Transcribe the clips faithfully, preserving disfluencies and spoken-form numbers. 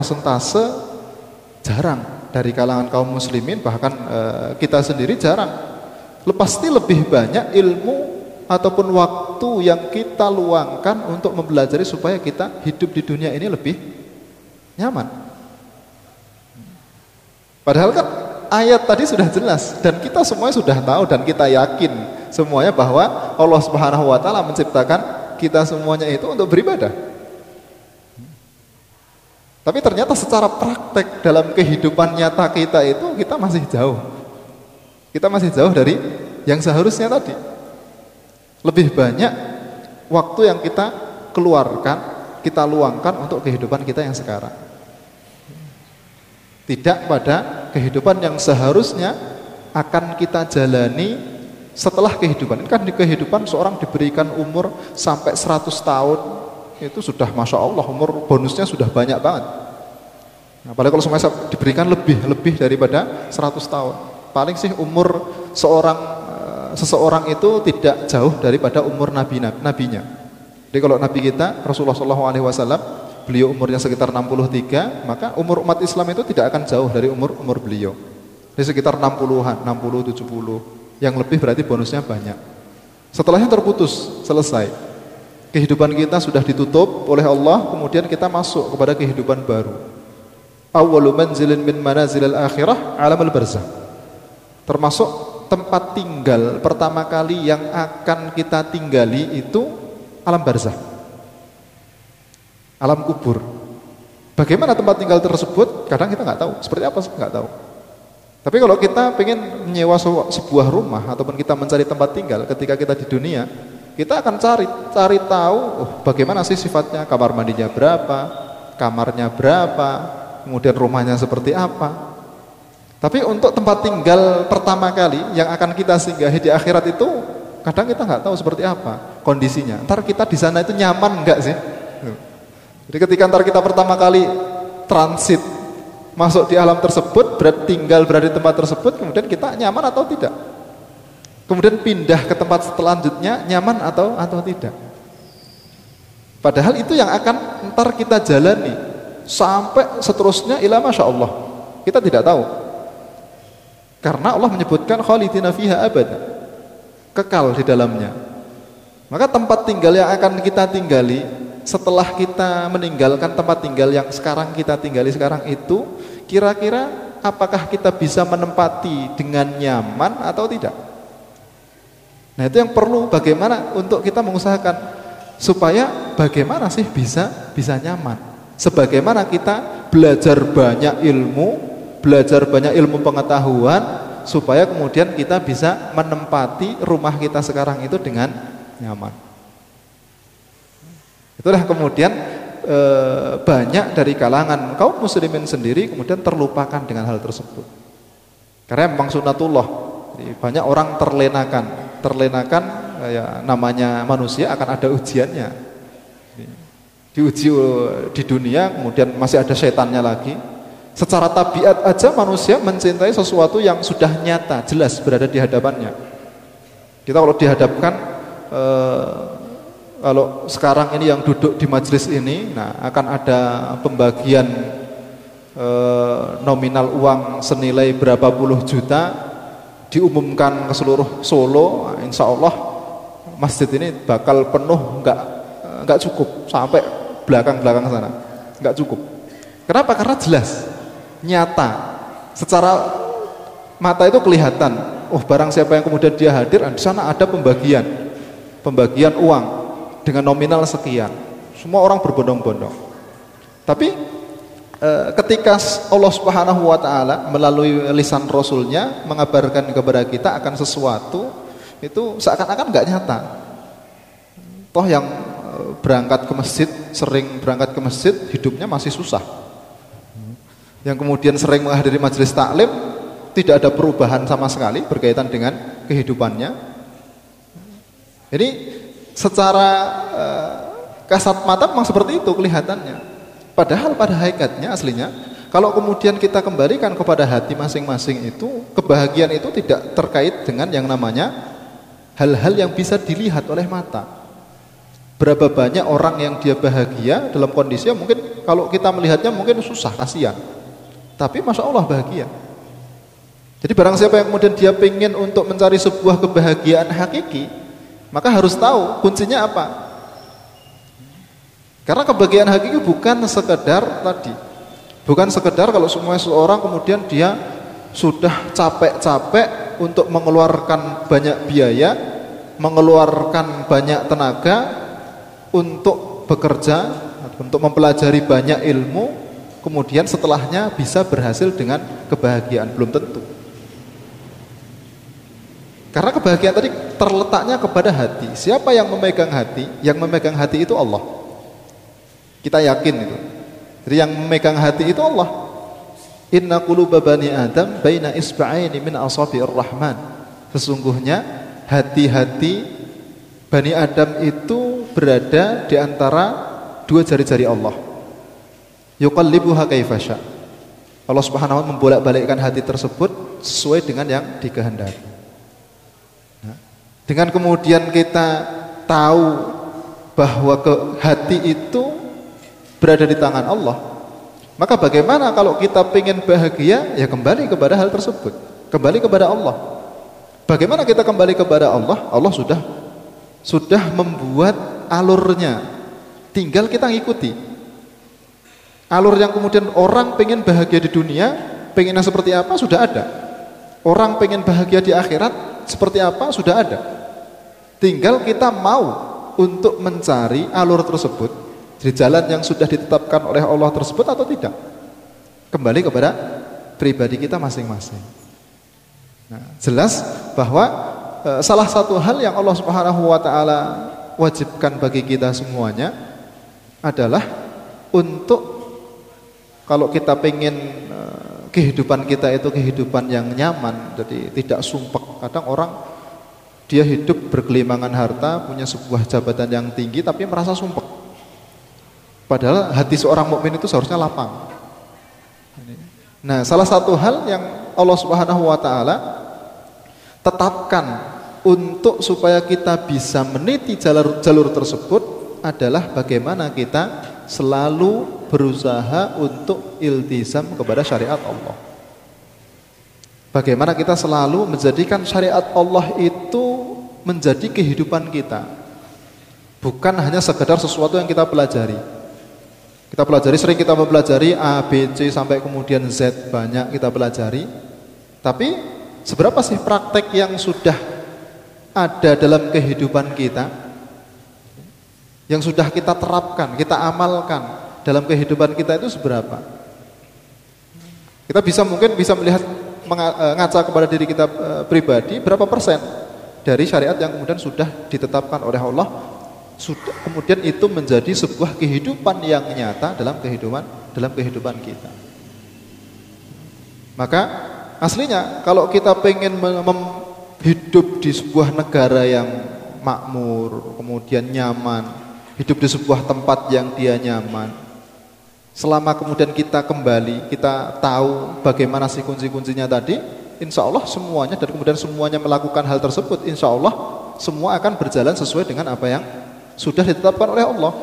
persentase jarang dari kalangan kaum muslimin, bahkan e, kita sendiri jarang. Pasti lebih banyak ilmu ataupun waktu yang kita luangkan untuk mempelajari supaya kita hidup di dunia ini lebih nyaman. Padahal kan ayat tadi sudah jelas dan kita semuanya sudah tahu dan kita yakin semuanya bahwa Allah Subhanahu wa taala menciptakan kita semuanya itu untuk beribadah. Tapi ternyata secara praktek dalam kehidupan nyata kita itu kita masih jauh. Kita masih jauh dari yang seharusnya tadi. Lebih banyak waktu yang kita keluarkan, kita luangkan untuk kehidupan kita yang sekarang. Tidak pada kehidupan yang seharusnya akan kita jalani setelah kehidupan. Ini kan di kehidupan seorang diberikan umur sampai seratus tahun. Itu sudah Masya Allah, umur bonusnya sudah banyak banget. Nah, apalagi kalau semuanya diberikan lebih-lebih daripada seratus tahun. Paling sih umur seorang seseorang itu tidak jauh daripada umur nabi nabinya. Jadi kalau nabi kita Rasulullah shallallahu alaihi wasallam, beliau umurnya sekitar enam puluh tiga, maka umur umat Islam itu tidak akan jauh dari umur umur beliau. Di sekitar enam puluhan, enam puluh, tujuh puluh. Yang lebih berarti bonusnya banyak. Setelahnya terputus, selesai. Kehidupan kita sudah ditutup oleh Allah, kemudian kita masuk kepada kehidupan baru. Awwalu manzilin min manazilil akhirah alamul barzakh. Termasuk tempat tinggal pertama kali yang akan kita tinggali itu alam barzakh. Alam kubur. Bagaimana tempat tinggal tersebut? Kadang kita nggak tahu. Seperti apa sih? Nggak tahu. Tapi kalau kita pengen menyewa sebuah rumah ataupun kita mencari tempat tinggal ketika kita di dunia, kita akan cari cari tahu oh, bagaimana sih sifatnya, kamar mandinya berapa, kamarnya berapa, kemudian rumahnya seperti apa. Tapi untuk tempat tinggal pertama kali yang akan kita singgahi di akhirat itu kadang kita nggak tahu seperti apa kondisinya. Ntar kita di sana itu nyaman nggak sih? Jadi ketika ntar kita pertama kali transit masuk di alam tersebut, berat tinggal berada di tempat tersebut, kemudian kita nyaman atau tidak? Kemudian pindah ke tempat selanjutnya nyaman atau atau tidak. Padahal itu yang akan ntar kita jalani sampai seterusnya ila masya Allah. Kita tidak tahu. Karena Allah menyebutkan khalidina fiha abada, kekal di dalamnya. Maka tempat tinggal yang akan kita tinggali setelah kita meninggalkan tempat tinggal yang sekarang kita tinggali sekarang itu, kira-kira apakah kita bisa menempati dengan nyaman atau tidak? Nah itu yang perlu bagaimana untuk kita mengusahakan supaya bagaimana sih bisa bisa nyaman. Sebagaimana kita belajar banyak ilmu, belajar banyak ilmu pengetahuan supaya kemudian kita bisa menempati rumah kita sekarang itu dengan nyaman. Itulah kemudian e, banyak dari kalangan kaum muslimin sendiri kemudian terlupakan dengan hal tersebut. Karena memang sunnatullah. Jadi banyak orang terlenakan terlenakan ya, namanya manusia akan ada ujiannya. Diuji di dunia, kemudian masih ada setannya lagi. Secara tabiat aja manusia mencintai sesuatu yang sudah nyata, jelas berada di hadapannya. Kita kalau dihadapkan eh, kalau sekarang ini yang duduk di majelis ini, nah akan ada pembagian eh, nominal uang senilai berapa puluh juta diumumkan ke seluruh Solo, insya Allah masjid ini bakal penuh, nggak nggak cukup sampai belakang-belakang sana, nggak cukup. Kenapa? Karena jelas, nyata, secara mata itu kelihatan. Oh barang siapa yang kemudian dia hadir, di sana ada pembagian, pembagian uang dengan nominal sekian. Semua orang berbondong-bondong. Tapi ketika Allah Subhanahu wa taala melalui lisan Rasulnya mengabarkan kepada kita akan sesuatu itu seakan-akan enggak nyata. Toh yang berangkat ke masjid, sering berangkat ke masjid, hidupnya masih susah. Yang kemudian sering menghadiri majelis taklim, tidak ada perubahan sama sekali berkaitan dengan kehidupannya. Jadi secara uh, kasat mata memang seperti itu kelihatannya. Padahal pada hakikatnya aslinya kalau kemudian kita kembalikan kepada hati masing-masing itu, kebahagiaan itu tidak terkait dengan yang namanya hal-hal yang bisa dilihat oleh mata. Berapa banyak orang yang dia bahagia dalam kondisi yang mungkin kalau kita melihatnya mungkin susah, kasihan. Tapi Masya Allah bahagia. Jadi barang siapa yang kemudian dia pengen untuk mencari sebuah kebahagiaan hakiki, maka harus tahu kuncinya apa. Karena kebahagiaan hakiki bukan sekedar tadi, bukan sekedar kalau semua seorang kemudian dia sudah capek-capek untuk mengeluarkan banyak biaya, mengeluarkan banyak tenaga untuk bekerja, untuk mempelajari banyak ilmu, kemudian setelahnya bisa berhasil dengan kebahagiaan. Belum tentu. Karena kebahagiaan tadi terletaknya kepada hati. Siapa yang memegang hati? Yang memegang hati itu Allah. Kita yakin itu. Jadi yang memegang hati itu Allah. Inna quluba bani Adam baina isba'aini min asabi'ir rahman. Sesungguhnya hati-hati Bani Adam itu berada di antara dua jari-jari Allah. Yuqallibuha kaifasya. Allah Subhanahu wa taala membolak-balikkan hati tersebut sesuai dengan yang dikehendaki. Nah, dengan kemudian kita tahu bahwa ke hati itu berada di tangan Allah, maka bagaimana kalau kita ingin bahagia? Ya kembali kepada hal tersebut, kembali kepada Allah. Bagaimana kita kembali kepada Allah? Allah sudah sudah membuat alurnya, tinggal kita ngikuti alur yang kemudian orang pengen bahagia di dunia, pengennya seperti apa sudah ada. Orang pengen bahagia di akhirat seperti apa sudah ada. Tinggal kita mau untuk mencari alur tersebut di jalan yang sudah ditetapkan oleh Allah tersebut atau tidak. Kembali kepada pribadi kita masing-masing. Nah, jelas bahwa e, salah satu hal yang Allah Subhanahu wa taala wajibkan bagi kita semuanya adalah untuk kalau kita pengen e, kehidupan kita itu kehidupan yang nyaman, jadi tidak sumpek. Kadang orang dia hidup bergelimangan harta, punya sebuah jabatan yang tinggi tapi merasa sumpek. Padahal hati seorang mukmin itu seharusnya lapang. Nah, salah satu hal yang Allah Subhanahu wa taala tetapkan untuk supaya kita bisa meniti jalur jalur tersebut adalah bagaimana kita selalu berusaha untuk iltizam kepada syariat Allah. Bagaimana kita selalu menjadikan syariat Allah itu menjadi kehidupan kita. Bukan hanya sekedar sesuatu yang kita pelajari. Kita pelajari, sering kita mempelajari A, B, C sampai kemudian Z, banyak kita pelajari. Tapi seberapa sih praktek yang sudah ada dalam kehidupan kita, yang sudah kita terapkan, kita amalkan dalam kehidupan kita itu seberapa? Kita bisa mungkin bisa melihat mengaca kepada diri kita e, pribadi, berapa persen dari syariat yang kemudian sudah ditetapkan oleh Allah, sudah kemudian itu menjadi sebuah kehidupan yang nyata dalam kehidupan dalam kehidupan kita. Maka aslinya kalau kita pengen hidup di sebuah negara yang makmur, kemudian nyaman, hidup di sebuah tempat yang dia nyaman, selama kemudian kita kembali, kita tahu bagaimana sih kunci-kuncinya tadi, insya Allah semuanya, dan kemudian semuanya melakukan hal tersebut, insya Allah semua akan berjalan sesuai dengan apa yang sudah ditetapkan oleh Allah.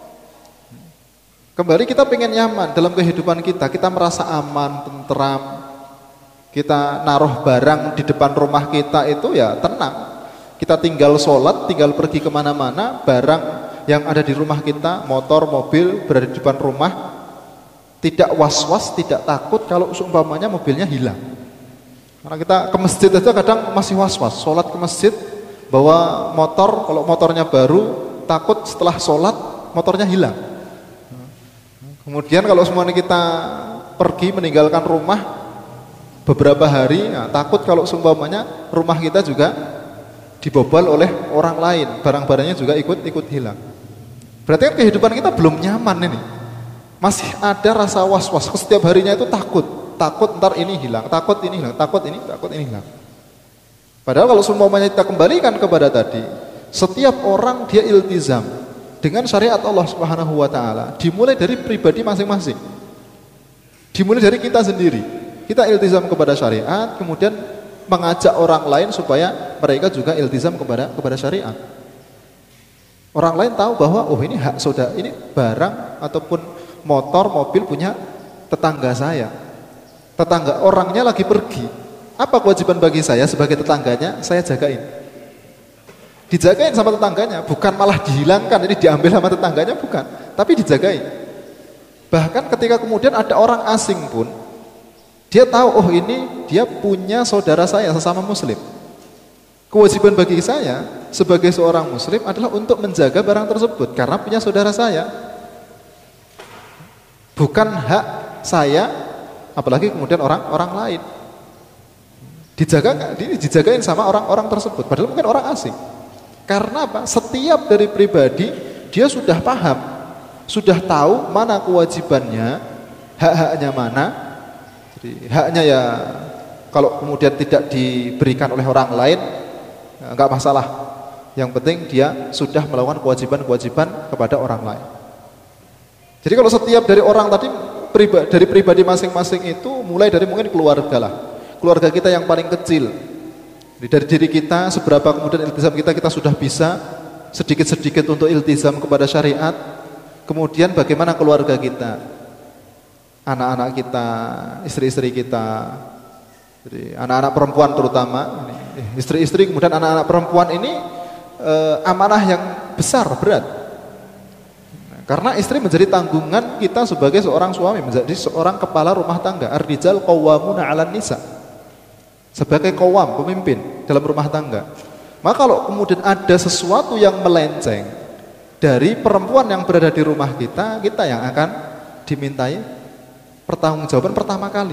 Kembali kita pengen nyaman dalam kehidupan kita, kita merasa aman, tentram, kita naruh barang di depan rumah kita itu ya tenang. Kita tinggal sholat, tinggal pergi kemana-mana, barang yang ada di rumah kita, motor, mobil berada di depan rumah, tidak was-was, tidak takut kalau seumpamanya mobilnya hilang. Karena kita ke masjid aja kadang masih was-was, sholat ke masjid bawa motor, kalau motornya baru takut setelah sholat motornya hilang. Kemudian kalau semuanya kita pergi meninggalkan rumah beberapa hari, nah, takut kalau seumpamanya rumah kita juga dibobol oleh orang lain, barang-barangnya juga ikut-ikut hilang. Berarti kan kehidupan kita belum nyaman ini. Masih ada rasa was-was, setiap harinya itu takut, takut ntar ini hilang, takut ini hilang, takut ini, takut ini hilang. Padahal kalau seumpamanya kita kembalikan kepada tadi, setiap orang dia iltizam dengan syariat Allah Subhanahu wa taala, dimulai dari pribadi masing-masing. Dimulai dari kita sendiri. Kita iltizam kepada syariat, kemudian mengajak orang lain supaya mereka juga iltizam kepada kepada syariat. Orang lain tahu bahwa oh ini hak saudara, ini barang ataupun motor, mobil punya tetangga saya. Tetangga orangnya lagi pergi. Apa kewajiban bagi saya sebagai tetangganya? Saya jagain. Dijagain sama tetangganya, bukan malah dihilangkan, ini diambil sama tetangganya, bukan, tapi dijagain. Bahkan ketika kemudian ada orang asing pun, dia tahu, oh ini dia punya saudara saya sesama muslim. Kewajiban bagi saya sebagai seorang muslim adalah untuk menjaga barang tersebut karena punya saudara saya. Bukan hak saya, apalagi kemudian orang-orang lain. Dijaga, dijagain sama orang-orang tersebut, padahal mungkin orang asing. Karena apa? Setiap dari pribadi dia sudah paham, sudah tahu mana kewajibannya, hak-haknya mana. Jadi haknya ya kalau kemudian tidak diberikan oleh orang lain enggak masalah. Yang penting dia sudah melakukan kewajiban-kewajiban kepada orang lain. Jadi kalau setiap dari orang tadi pribadi, dari pribadi masing-masing itu mulai dari mungkin keluarga lah. Keluarga kita yang paling kecil. Jadi dari diri kita seberapa kemudian iltizam kita kita sudah bisa sedikit-sedikit untuk iltizam kepada syariat. Kemudian bagaimana keluarga kita, anak-anak kita, istri-istri kita, jadi anak-anak perempuan terutama, istri-istri kemudian anak-anak perempuan ini eh, amanah yang besar, berat. Nah, karena istri menjadi tanggungan kita sebagai seorang suami, menjadi seorang kepala rumah tangga. Ar-rijal qawwamuna 'alan nisa. Sebagai qawwam, pemimpin dalam rumah tangga. Maka kalau kemudian ada sesuatu yang melenceng dari perempuan yang berada di rumah kita, kita yang akan dimintai pertanggungjawaban pertama kali.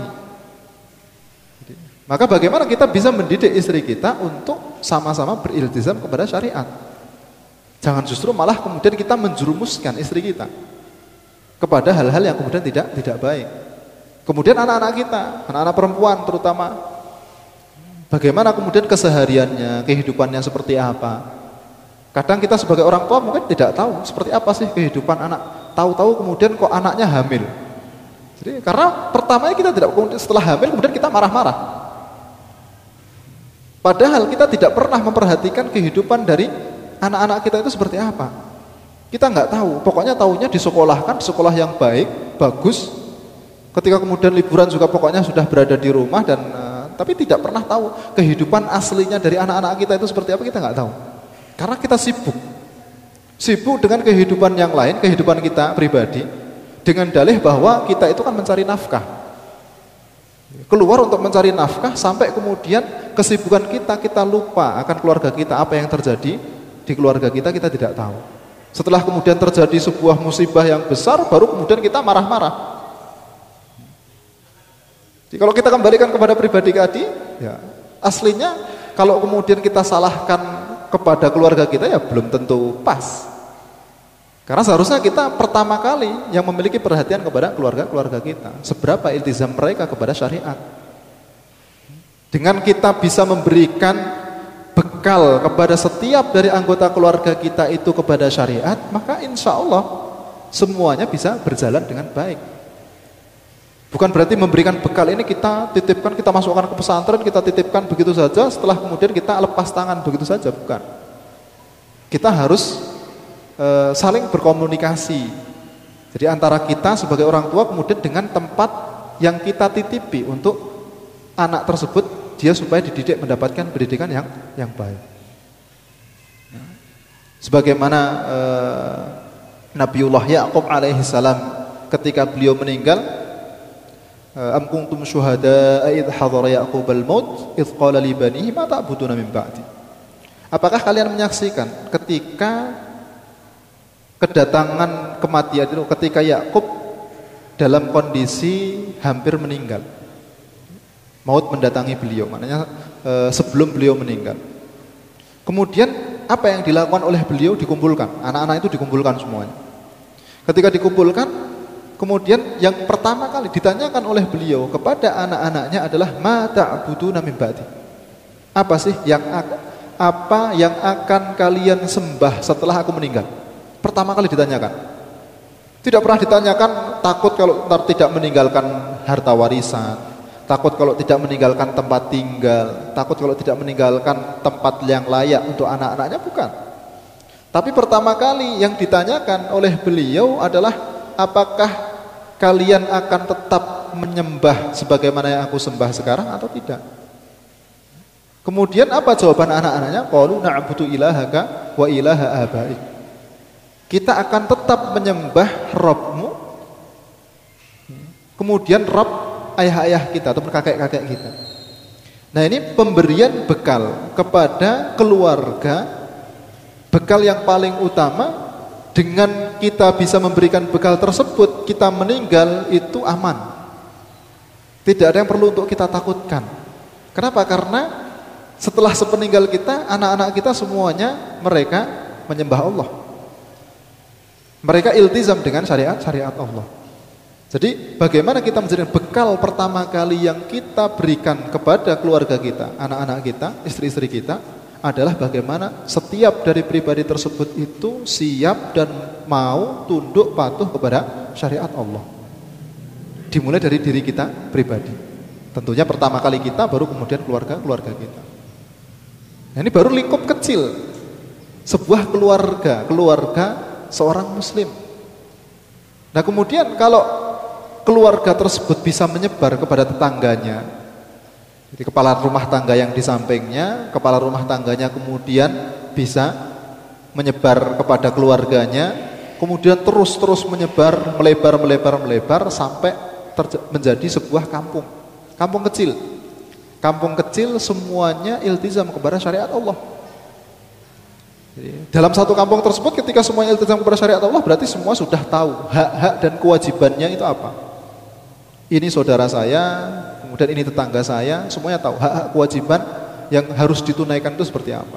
Maka bagaimana kita bisa mendidik istri kita untuk sama-sama beriltizam kepada syariat. Jangan justru malah kemudian kita menjerumuskan istri kita kepada hal-hal yang kemudian tidak tidak baik. Kemudian anak-anak kita, anak-anak perempuan terutama, bagaimana kemudian kesehariannya, kehidupannya seperti apa. Kadang kita sebagai orang tua mungkin tidak tahu seperti apa sih kehidupan anak. Tahu-tahu kemudian kok anaknya hamil. Jadi karena pertamanya kita tidak, setelah hamil kemudian kita marah-marah. Padahal kita tidak pernah memperhatikan kehidupan dari anak-anak kita itu seperti apa. Kita nggak tahu. Pokoknya tahunya disekolahkan, di sekolah yang baik, bagus. Ketika kemudian liburan juga pokoknya sudah berada di rumah dan uh, tapi tidak pernah tahu kehidupan aslinya dari anak-anak kita itu seperti apa, kita nggak tahu. Karena kita sibuk, sibuk dengan kehidupan yang lain, kehidupan kita pribadi, dengan dalih bahwa kita itu kan mencari nafkah. Keluar untuk mencari nafkah sampai kemudian kesibukan kita, kita lupa akan keluarga kita, apa yang terjadi di keluarga kita, kita tidak tahu. Setelah kemudian terjadi sebuah musibah yang besar, baru kemudian kita marah-marah. Jadi kalau kita kembalikan kepada pribadi tadi, ya, aslinya kalau kemudian kita salahkan kepada keluarga kita ya belum tentu pas. Karena seharusnya kita pertama kali yang memiliki perhatian kepada keluarga-keluarga kita. Seberapa iltizam mereka kepada syariat. Dengan kita bisa memberikan bekal kepada setiap dari anggota keluarga kita itu kepada syariat, maka insya Allah semuanya bisa berjalan dengan baik. Bukan berarti memberikan bekal ini kita titipkan, kita masukkan ke pesantren, kita titipkan begitu saja, setelah kemudian kita lepas tangan begitu saja, bukan. Kita harus e, saling berkomunikasi. Jadi antara kita sebagai orang tua kemudian dengan tempat yang kita titipi untuk anak tersebut, dia supaya dididik mendapatkan pendidikan yang yang baik. Sebagaimana e, Nabiullah Ya'qub alaihi salam ketika beliau meninggal, am kuntum syuhada id hadara Ya'qub al-maut id qala li banihi ma ta'buduna min ba'di. Apakah kalian menyaksikan ketika kedatangan kematian itu, ketika Yakub dalam kondisi hampir meninggal, maut mendatangi beliau, maknanya e, sebelum beliau meninggal. Kemudian apa yang dilakukan oleh beliau? Dikumpulkan, anak-anak itu dikumpulkan semuanya. Ketika dikumpulkan, kemudian yang pertama kali ditanyakan oleh beliau kepada anak-anaknya adalah ma ta'buduna min ba'di. Apa sih yang apa yang akan kalian sembah setelah aku meninggal? Pertama kali ditanyakan. Tidak pernah ditanyakan takut kalau ntar tidak meninggalkan harta warisan, takut kalau tidak meninggalkan tempat tinggal, takut kalau tidak meninggalkan tempat yang layak untuk anak-anaknya, bukan. Tapi pertama kali yang ditanyakan oleh beliau adalah apakah kalian akan tetap menyembah sebagaimana yang aku sembah sekarang atau tidak? Kemudian apa jawaban anak-anaknya? Qalu na'budu ilahaka wa ilaha abaik. Kita akan tetap menyembah Rabbmu, kemudian Rabb ayah-ayah kita atau kakek-kakek kita. Nah, ini pemberian bekal kepada keluarga. Bekal yang paling utama, dengan kita bisa memberikan bekal tersebut, kita meninggal itu aman. Tidak ada yang perlu untuk kita takutkan. Kenapa? Karena setelah sepeninggal kita, anak-anak kita semuanya mereka menyembah Allah. Mereka iltizam dengan syariat-syariat Allah. Jadi bagaimana kita menjadikan bekal pertama kali yang kita berikan kepada keluarga kita, anak-anak kita, istri-istri kita, adalah bagaimana setiap dari pribadi tersebut itu siap dan mau tunduk patuh kepada syariat Allah. Dimulai dari diri kita pribadi. Tentunya pertama kali kita, baru kemudian keluarga-keluarga kita. Nah, ini baru lingkup kecil sebuah keluarga, keluarga seorang muslim. Nah, kemudian kalau keluarga tersebut bisa menyebar kepada tetangganya, jadi kepala rumah tangga yang di sampingnya, kepala rumah tangganya kemudian bisa menyebar kepada keluarganya, kemudian terus-terus menyebar, melebar, melebar, melebar sampai menjadi sebuah kampung, kampung kecil. Kampung kecil semuanya iltizam kepada syariat Allah. Jadi, dalam satu kampung tersebut ketika semuanya iltizam kepada syariat Allah, berarti semua sudah tahu hak-hak dan kewajibannya itu apa. Ini saudara saya, kemudian ini tetangga saya, semuanya tahu hak-hak kewajiban yang harus ditunaikan itu seperti apa.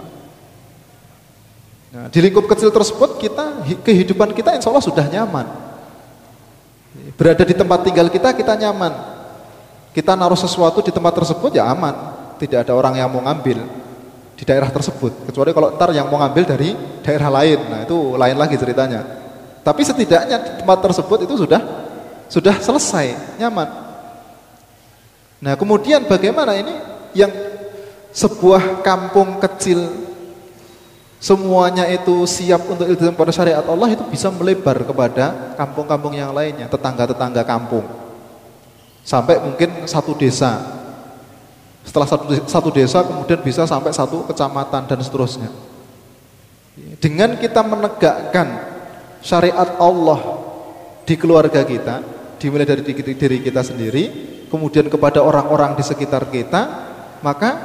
Nah, di lingkup kecil tersebut kita, kehidupan kita insya Allah sudah nyaman. Berada di tempat tinggal kita, kita nyaman. Kita naruh sesuatu di tempat tersebut ya aman. Tidak ada orang yang mau ngambil di daerah tersebut. Kecuali kalau ntar yang mau ngambil dari daerah lain, nah itu lain lagi ceritanya. Tapi setidaknya di tempat tersebut itu sudah sudah selesai, nyaman. Nah, kemudian bagaimana ini yang sebuah kampung kecil semuanya itu siap untuk iltizam pada syariat Allah, itu bisa melebar kepada kampung-kampung yang lainnya, tetangga-tetangga kampung, sampai mungkin satu desa. Setelah satu, satu desa kemudian bisa sampai satu kecamatan dan seterusnya. Dengan kita menegakkan syariat Allah di keluarga kita, dimulai dari diri kita sendiri, kemudian kepada orang-orang di sekitar kita, maka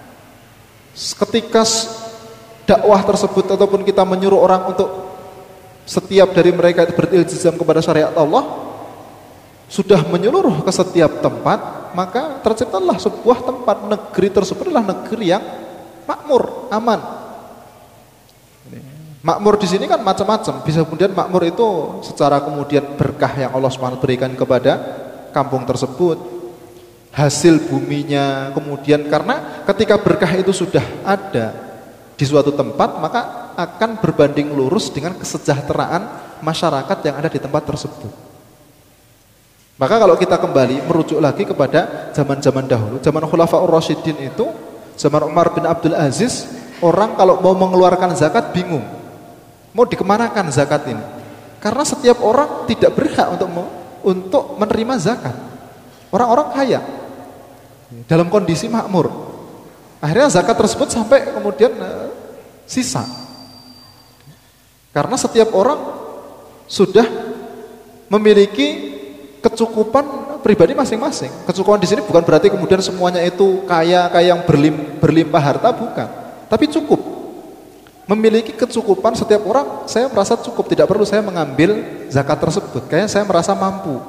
ketika dakwah tersebut ataupun kita menyuruh orang untuk setiap dari mereka itu beriltizam kepada syariat Allah, sudah menyeluruh ke setiap tempat, maka terciptalah sebuah tempat, negeri tersebut adalah negeri yang makmur, aman. Makmur di sini kan macam-macam. Bisa kemudian makmur itu secara kemudian berkah yang Allah subhanahu wa taala berikan kepada kampung tersebut, hasil buminya, kemudian karena ketika berkah itu sudah ada di suatu tempat, maka akan berbanding lurus dengan kesejahteraan masyarakat yang ada di tempat tersebut. Maka kalau kita kembali merujuk lagi kepada zaman-zaman dahulu, zaman Khulafaur Rasyidin itu, zaman Umar bin Abdul Aziz, orang kalau mau mengeluarkan zakat bingung, mau dikemanakan zakat ini? Karena setiap orang tidak berhak untuk untuk menerima zakat. Orang-orang kaya dalam kondisi makmur. Akhirnya zakat tersebut sampai kemudian uh, sisa. Karena setiap orang sudah memiliki kecukupan pribadi masing-masing. Kecukupan di sini bukan berarti kemudian semuanya itu kaya, kaya yang berlim, berlimpah harta, bukan. Tapi cukup. Memiliki kecukupan setiap orang, saya merasa cukup, tidak perlu saya mengambil zakat tersebut. Kayaknya saya merasa mampu.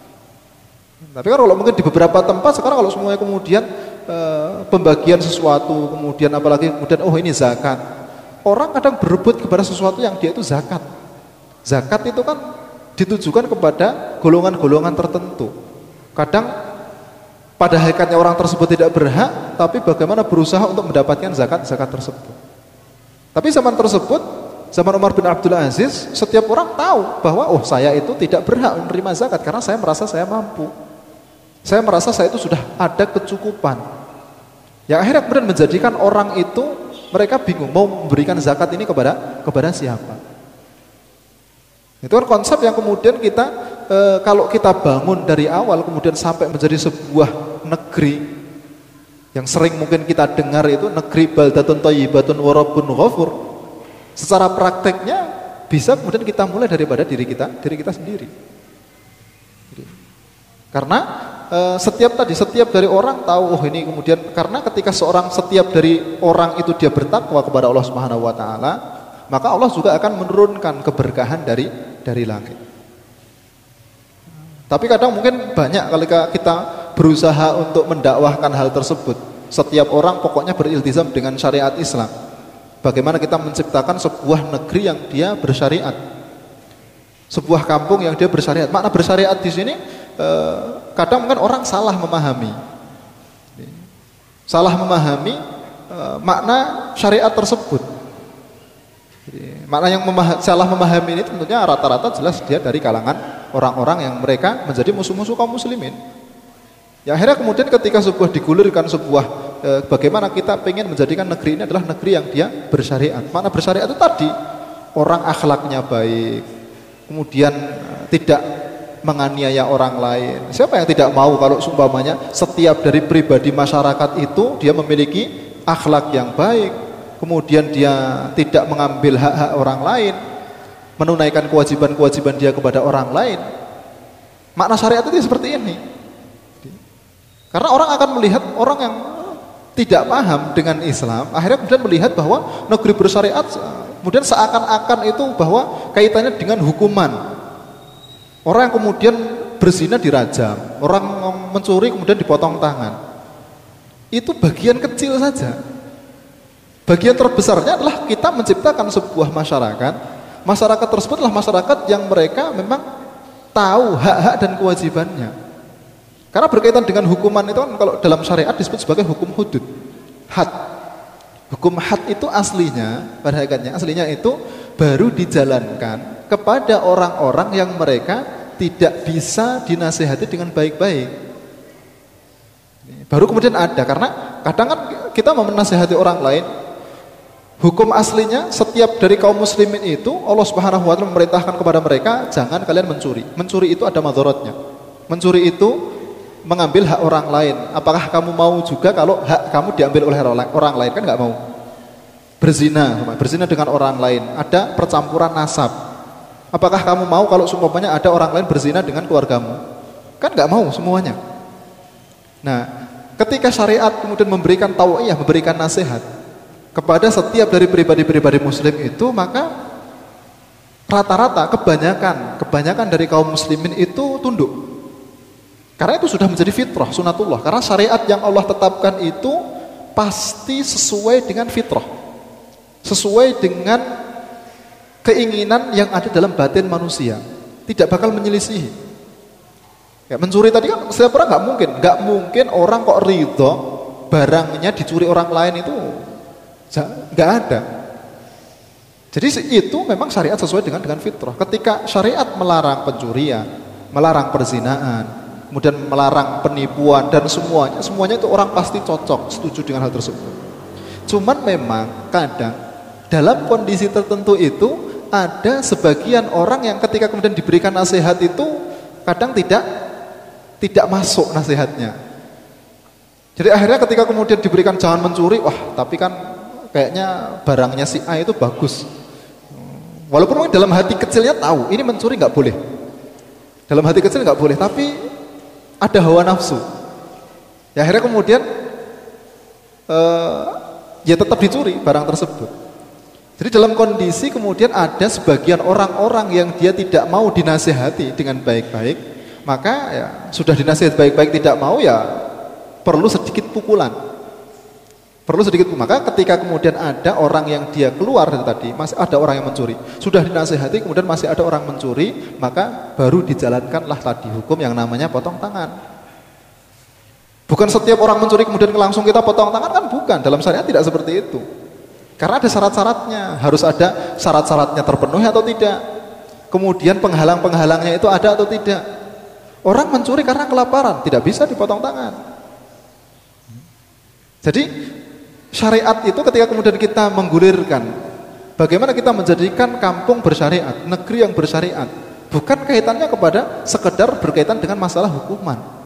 Tapi kan kalau mungkin di beberapa tempat sekarang kalau semuanya kemudian e, pembagian sesuatu, kemudian apalagi kemudian oh ini zakat. Orang kadang berebut kepada sesuatu yang dia itu zakat. Zakat itu kan ditujukan kepada golongan-golongan tertentu. Kadang pada hakikatnya orang tersebut tidak berhak, tapi bagaimana berusaha untuk mendapatkan zakat-zakat tersebut. Tapi zaman tersebut, zaman Umar bin Abdul Aziz, setiap orang tahu bahwa oh saya itu tidak berhak menerima zakat karena saya merasa saya mampu. Saya merasa saya itu sudah ada kecukupan. Yang akhirnya kemudian menjadikan orang itu mereka bingung mau memberikan zakat ini kepada kepada siapa. Itu kan konsep yang kemudian kita e, kalau kita bangun dari awal kemudian sampai menjadi sebuah negeri yang sering mungkin kita dengar itu negeri baldatun thayyibatun wa rabbun ghafur. Secara prakteknya bisa kemudian kita mulai daripada diri kita, diri kita sendiri. Karena e, setiap tadi setiap dari orang tahu oh ini kemudian karena ketika seorang setiap dari orang itu dia bertakwa kepada Allah Subhanahu wa taala, maka Allah juga akan menurunkan keberkahan dari dari langit. Tapi kadang mungkin banyak ketika kita berusaha untuk mendakwahkan hal tersebut. Setiap orang pokoknya beriltizam dengan syariat Islam. Bagaimana kita menciptakan sebuah negeri yang dia bersyariat, sebuah kampung yang dia bersyariat. Makna bersyariat di sini eh, kadang mungkin orang salah memahami, salah memahami eh, makna syariat tersebut. Jadi, makna yang memah- salah memahami ini tentunya rata-rata jelas dia dari kalangan orang-orang yang mereka menjadi musuh-musuh kaum muslimin. Ya akhirnya kemudian ketika sebuah digulirkan sebuah e, bagaimana kita pengen menjadikan negeri ini adalah negeri yang dia bersyariat. Makna bersyariat itu tadi orang akhlaknya baik, kemudian e, tidak menganiaya orang lain. Siapa yang tidak mau kalau seumpamanya setiap dari pribadi masyarakat itu dia memiliki akhlak yang baik, kemudian dia tidak mengambil hak-hak orang lain, menunaikan kewajiban-kewajiban dia kepada orang lain. Makna syariat itu seperti ini. Karena orang akan melihat orang yang tidak paham dengan Islam, akhirnya kemudian melihat bahwa negeri bersyariat kemudian seakan-akan itu bahwa kaitannya dengan hukuman. Orang yang kemudian berzina dirajam, orang mencuri kemudian dipotong tangan. Itu bagian kecil saja. Bagian terbesarnya adalah kita menciptakan sebuah masyarakat. Masyarakat tersebut adalah masyarakat yang mereka memang tahu hak-hak dan kewajibannya. Karena berkaitan dengan hukuman itu kan kalau dalam syariat disebut sebagai hukum hudud, had. Hukum had itu aslinya, pada hakikatnya aslinya itu baru dijalankan kepada orang-orang yang mereka tidak bisa dinasihati dengan baik-baik. Baru kemudian ada, karena kadang kan kita mau menasihati orang lain. Hukum aslinya setiap dari kaum muslimin itu Allah Subhanahu wa taala memerintahkan kepada mereka jangan kalian mencuri. Mencuri itu ada madharatnya. Mencuri itu mengambil hak orang lain. Apakah kamu mau juga kalau hak kamu diambil oleh orang lain? Kan nggak mau. Berzina, berzina dengan orang lain. Ada percampuran nasab. Apakah kamu mau kalau seumpamanya ada orang lain berzina dengan keluargamu? Kan nggak mau semuanya. Nah, ketika syariat kemudian memberikan tau'iyah, memberikan nasihat kepada setiap dari pribadi-pribadi muslim itu, maka rata-rata kebanyakan kebanyakan dari kaum muslimin itu tunduk. Karena itu sudah menjadi fitrah, sunatullah. Karena syariat yang Allah tetapkan itu pasti sesuai dengan fitrah, sesuai dengan keinginan yang ada dalam batin manusia, tidak bakal menyelisihi. Ya, mencuri tadi kan setiap orang nggak mungkin, nggak mungkin orang kok ridho barangnya dicuri orang lain itu nggak ada. Jadi itu memang syariat sesuai dengan dengan fitrah. Ketika syariat melarang pencurian, melarang perzinaan, kemudian melarang penipuan dan semuanya, semuanya itu orang pasti cocok, setuju dengan hal tersebut. Cuman memang kadang dalam kondisi tertentu itu ada sebagian orang yang ketika kemudian diberikan nasihat itu kadang tidak tidak masuk nasihatnya. Jadi akhirnya ketika kemudian diberikan jangan mencuri, wah tapi kan kayaknya barangnya si A itu bagus. Walaupun dalam hati kecilnya tahu ini mencuri nggak boleh. Dalam hati kecil nggak boleh, tapi ada hawa nafsu. Ya akhirnya kemudian uh, ya tetap dicuri barang tersebut. Jadi dalam kondisi kemudian ada sebagian orang-orang yang dia tidak mau dinasihati dengan baik-baik, maka ya sudah dinasihati baik-baik tidak mau, ya perlu sedikit pukulan. Perlu sedikit pukulan. Maka ketika kemudian ada orang yang dia keluar tadi, masih ada orang yang mencuri, sudah dinasihati kemudian masih ada orang mencuri, maka baru dijalankanlah tadi hukum yang namanya potong tangan. Bukan setiap orang mencuri kemudian langsung kita potong tangan, kan bukan. Dalam syariat tidak seperti itu. Karena ada syarat-syaratnya, harus ada syarat-syaratnya terpenuhi atau tidak. Kemudian penghalang-penghalangnya itu ada atau tidak. Orang mencuri karena kelaparan, tidak bisa dipotong tangan. Jadi Syariat itu ketika kemudian kita menggulirkan, bagaimana kita menjadikan kampung bersyariat, negeri yang bersyariat, bukan kaitannya kepada sekedar berkaitan dengan masalah hukuman.